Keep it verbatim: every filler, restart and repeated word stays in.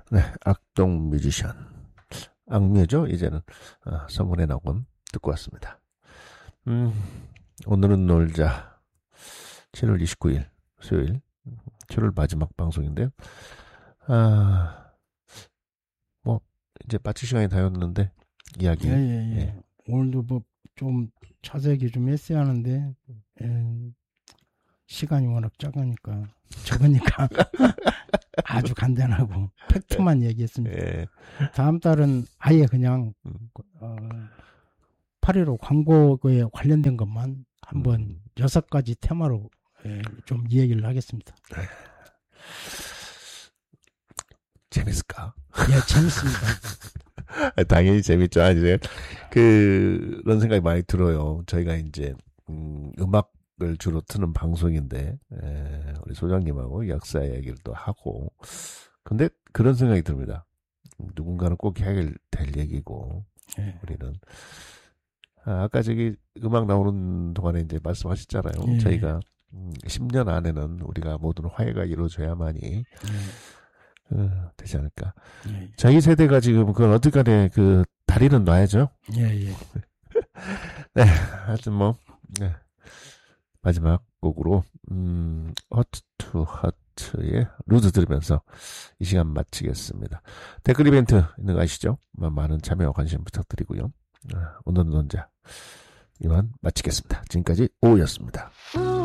네, 악동 뮤지션. 악뮤죠, 이제는. 아, 성훈의 낙원 듣고 왔습니다. 음, 오늘은 놀자. 칠월 이십구일, 수요일. 칠월 마지막 방송인데요. 아, 뭐, 이제 마칠 시간이 다였는데, 이야기. 예, 예, 예. 예. 오늘도 뭐 좀 차세기 좀 했어야 하는데, 예, 시간이 워낙 작으니까, 적으니까 아주 간단하고 팩트만 얘기했습니다. 예. 다음 달은 아예 그냥 음. 어, 팔일오 광고에 관련된 것만 한번 음. 여섯 가지 테마로 예, 좀 이야기를 하겠습니다. 재밌을까? 예, 재밌습니다. 당연히 재밌죠. 아니, 그, 그런 생각이 많이 들어요. 저희가 이제, 음, 음악을 주로 트는 방송인데, 에, 우리 소장님하고 역사 얘기를 또 하고, 근데 그런 생각이 듭니다. 누군가는 꼭 해야 될 얘기고, 예. 우리는. 아, 아까 저기 음악 나오는 동안에 이제 말씀하셨잖아요. 예. 저희가, 음, 십 년 안에는 우리가 모든 화해가 이루어져야만이, 예. 어, 되지 않을까. 예. 저희 세대가 지금 그건 어떻게간에 그 다리는 놔야죠. 예, 예. 네, 하여튼 뭐 네. 마지막 곡으로 음, 허트 투 허트의 루즈 들으면서 이 시간 마치겠습니다. 댓글 이벤트 있는 거 아시죠? 많은 참여와 관심 부탁드리고요. 오늘은 혼자 이만 마치겠습니다. 지금까지 오였습니다.